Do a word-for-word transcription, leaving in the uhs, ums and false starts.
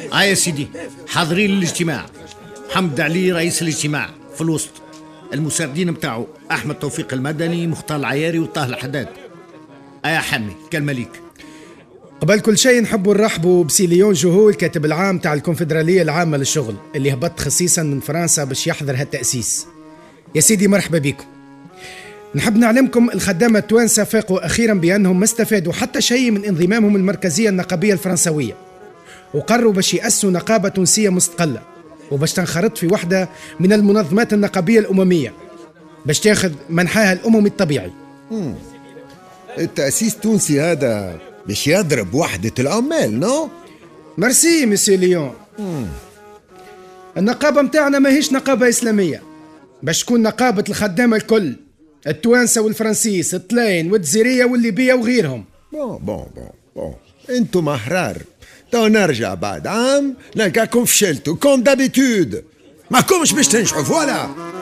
اه يا سيدي، حاضرين الاجتماع. حمد علي رئيس الاجتماع في الوسط، المساعدين متاعه احمد توفيق المدني، مختار العياري وطه الحداد. اه يا حمي، كلمة ليك. قبل كل شيء نحب نرحبوا بسي ليون جوهو، الكاتب العام تاع الكونفدرالية العامة للشغل، اللي هبط خصيصا من فرنسا باش يحضر هالتأسيس. يا سيدي مرحبا بكم. نحب نعلمكم الخدامة التوانسة فاقوا أخيرا بأنهم ما استفادوا حتى شيء من انضمامهم المركزية النقابية الفرنسوية، وقرروا باش يأسسوا نقابة تونسية مستقلة، وباش تنخرط في واحدة من المنظمات النقابية الأممية باش تاخذ منحاها الأممي الطبيعي. مم. التأسيس التونسي هذا باش يضرب وحدة العمال، نو؟ مرسي مسيو ليون. مم. النقابة متاعنا ماهيش نقابة إسلامية، باش تكون نقابة الخدامة الكل، التوانسة والفرنسيس، الطلاين والجزيرية والليبية وغيرهم. بون بون بون بون انتم أحرار. تو نرجع بعد عام نلقاكم فشلتوا كوم دابيتود، ما كومش باش تنجحوا. فوالا.